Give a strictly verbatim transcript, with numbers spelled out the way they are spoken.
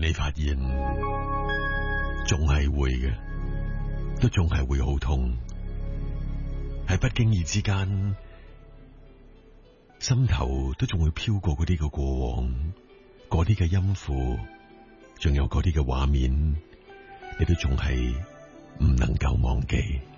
你發現仲係會嘅，都仲係會好痛，喺不經意之間，心頭都仲會飄過嗰啲嘅過往，嗰啲嘅音符，仲有嗰啲嘅畫面，你都仲係唔能夠忘記。